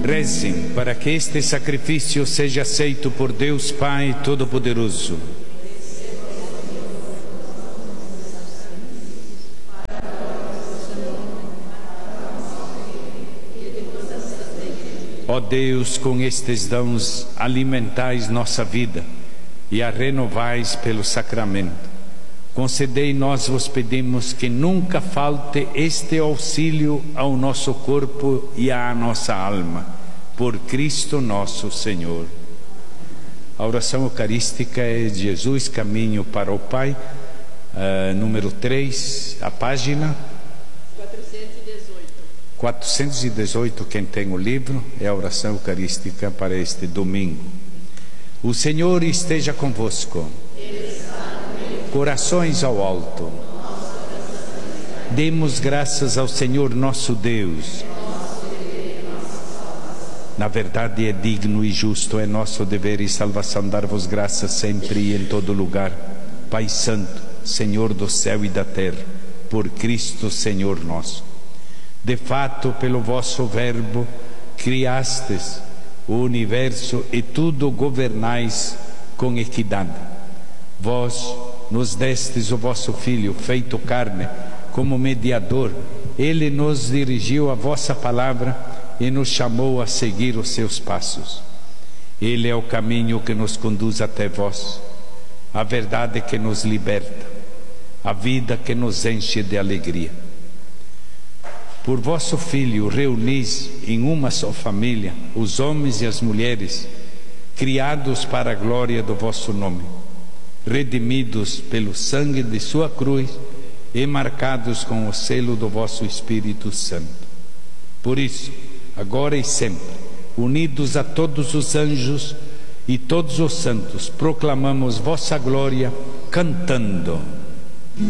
Rezem para que este sacrifício seja aceito por Deus Pai Todo-Poderoso. Ó Deus, com estes dons alimentais nossa vida e a renovais pelo sacramento. Concedei, nós vos pedimos, que nunca falte este auxílio ao nosso corpo e à nossa alma, por Cristo nosso Senhor. A oração eucarística é Jesus, caminho para o Pai, número 3, a página 418, quem tem o livro, é a oração eucarística para este domingo. O Senhor esteja convosco. Corações ao alto. Demos graças ao Senhor nosso Deus. Na verdade é digno e justo, é nosso dever e salvação dar-vos graças sempre e em todo lugar, Pai Santo, Senhor do céu e da terra, por Cristo Senhor nosso. De fato, pelo vosso verbo, criastes o universo e tudo governais com equidade. Vós nos destes o vosso Filho, feito carne, como mediador. Ele nos dirigiu a vossa palavra e nos chamou a seguir os seus passos. Ele é o caminho que nos conduz até vós, a verdade que nos liberta, a vida que nos enche de alegria. Por vosso Filho reunis em uma só família os homens e as mulheres, criados para a glória do vosso nome, redimidos pelo sangue de sua cruz e marcados com o selo do vosso Espírito Santo. Por isso, agora e sempre, unidos a todos os anjos e todos os santos, proclamamos vossa glória, cantando.